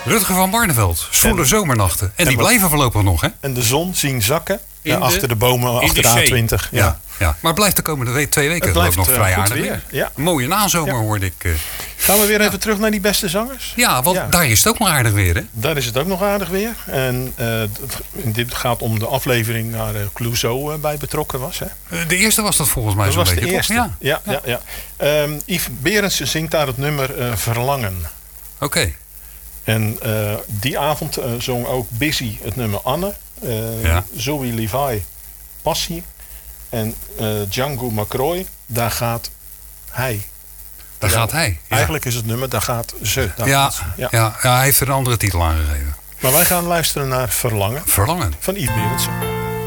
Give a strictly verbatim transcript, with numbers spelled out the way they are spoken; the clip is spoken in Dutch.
Rutger van Barneveld, Zwoele Zomernachten. En, en die wat, blijven voorlopig nog, hè? En de zon zien zakken ja, de, achter de bomen, achter de, de A twintig. Ja. Ja, ja. Maar het blijft de komende week, twee weken blijft, nog vrij uh, aardig weer. Ja. Een mooie nazomer ja. hoorde ik. Uh. Gaan we weer even terug naar die beste zangers? Ja, want ja. daar is het ook nog aardig weer, hè? Daar is het ook nog aardig weer. En uh, dit gaat om de aflevering waar uh, Clouseau uh, bij betrokken was. Hè? De eerste was dat volgens mij dat zo'n was beetje. De eerste. Ja. Ja, ja. Ja, ja. Um, Yves Berendsen zingt daar het nummer uh, Verlangen. Oké. Okay. En uh, die avond uh, zong ook Busy het nummer Anne. Uh, ja. Zoe Levi Passie. En uh, Django McCroy, daar gaat hij. Daar ja, gaat hij. Ja. Eigenlijk is het nummer, daar gaat ze. Daar ja, gaat ze. Ja. Ja, ja, hij heeft er een andere titel aangegeven. Maar wij gaan luisteren naar Verlangen. Verlangen. Van Yves Berendsen.